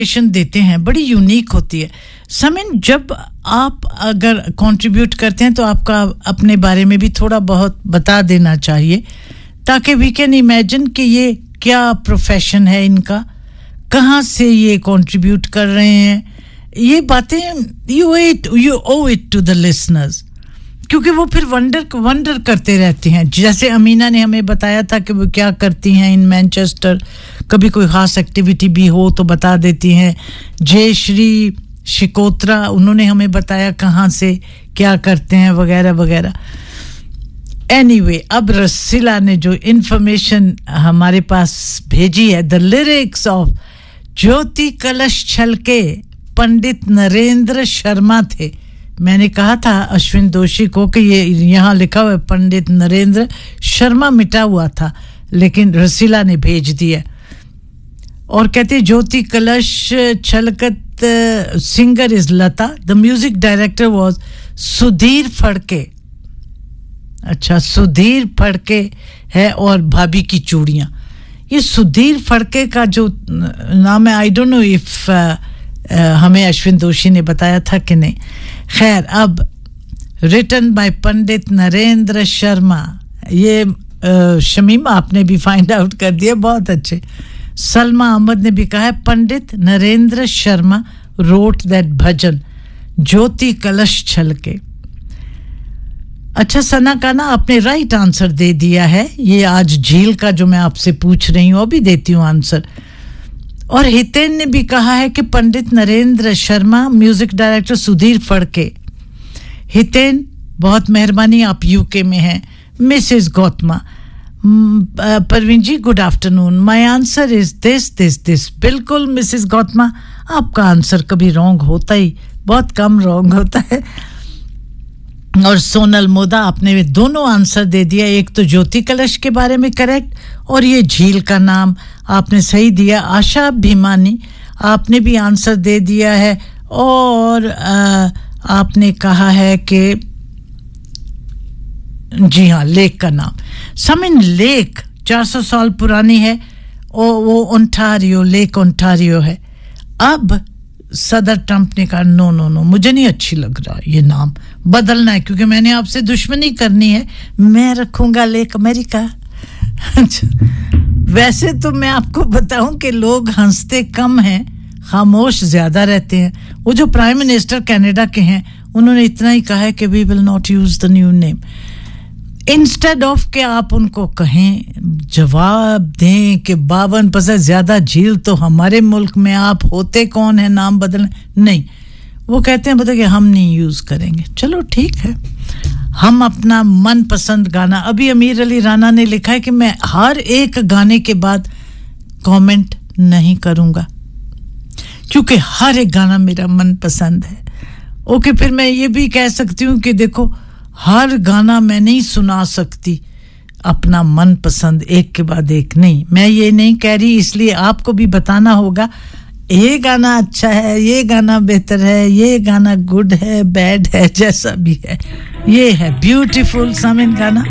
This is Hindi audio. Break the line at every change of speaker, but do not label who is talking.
देते हैं बड़ी यूनिक होती है. समिन, जब आप अगर कंट्रीब्यूट करते हैं तो आपका अपने बारे में भी थोड़ा बहुत बता देना चाहिए ताकि वी कैन इमेजिन कि ये क्या प्रोफेशन है इनका, कहाँ से ये कंट्रीब्यूट कर रहे हैं. ये बातें you ओwe it to the listeners, क्योंकि वो फिर वंडर करते रहते हैं. जैसे अमीना ने हमें बताया था कि वो क्या करती हैं इन मैनचेस्टर, कभी कोई खास एक्टिविटी भी हो तो बता देती हैं. जय श्री शिकोत्रा, उन्होंने हमें बताया कहाँ से क्या करते हैं वगैरह वगैरह. एनीवे, अब रसीला ने जो इन्फॉर्मेशन हमारे पास भेजी है, द लिरिक्स ऑफ ज्योति कलश छलके पंडित नरेंद्र शर्मा थे. मैंने कहा था अश्विन दोषी को कि ये यहाँ लिखा हुआ है पंडित नरेंद्र शर्मा, मिटा हुआ था, लेकिन रसीला ने भेज दिया. और कहते ज्योति कलश छलकत, singer is Lata, the music director was Sudhir Phadke. अच्छा, सुधीर फड़के है. और भाभी की चूड़ियां, ये सुधीर फड़के का जो नाम है, आई डोंट नो इफ हमें अश्विन दोषी ने बताया था कि नहीं. खैर, अब रिटन बाय पंडित नरेंद्र शर्मा. ये शमीम आपने भी फाइंड आउट कर दिया, बहुत अच्छे. सलमा अहमद ने भी कहा है पंडित नरेंद्र शर्मा रोट दैट भजन ज्योति कलश छलके. अच्छा, सना का ना आपने राइट आंसर दे दिया है. ये आज झील का जो मैं आपसे पूछ रही हूँ अभी देती हूँ आंसर. और हितेन ने भी कहा है कि पंडित नरेंद्र शर्मा, म्यूजिक डायरेक्टर सुधीर फड़के. हितेन, बहुत मेहरबानी, आप यूके में हैं. Mrs Gautama, Parveen ji good afternoon, my answer is this. बिल्कुल मिसेस गौतमा, आपका आंसर कभी रॉन्ग होता ही बहुत कम रॉन्ग होता है. और सोनल मोदा, आपने दोनों आंसर दे दिया. एक तो ज्योति कलश के बारे में करेक्ट, और ये झील का नाम आपने सही दिया. आशा भीमानी, आपने भी आंसर दे दिया है. और आपने कहा है कि जी हाँ, लेक का नाम समिन लेक 400 साल पुरानी है. और वो ओंटारियो, लेक ओंटारियो है. अब सदर ट्रंप ने कहा नो, मुझे नहीं अच्छी लग रहा, ये नाम बदलना है, क्योंकि मैंने आपसे दुश्मनी करनी है. मैं रखूंगा लेक अमेरिका. वैसे तो मैं आपको बताऊं कि लोग हंसते कम हैं, खामोश ज्यादा रहते हैं. वो जो प्राइम मिनिस्टर कनाडा के हैं, उन्होंने इतना ही कहा है कि we will not use the new name. Instead of के आप उनको कहें, जवाब दें कि 52% ज्यादा झील तो हमारे मुल्क में, आप होते कौन है नाम बदलने. नहीं, वो कहते हैं बता कि हम नहीं यूज करेंगे. चलो ठीक है, हम अपना मनपसंद गाना. अभी अमीर अली राना ने लिखा है कि मैं हर एक गाने के बाद कमेंट नहीं करूंगा क्योंकि हर एक गाना मेरा मनपसंद है. ओके, फिर मैं ये भी कह सकती हूँ कि देखो, हर गाना मैं नहीं सुना सकती, अपना मनपसंद एक के बाद एक नहीं. मैं ये नहीं कह रही, इसलिए आपको भी बताना होगा ये गाना अच्छा है, ये गाना बेहतर है, ये गाना गुड है, बैड है, जैसा भी है. ये है ब्यूटीफुल समिन गाना.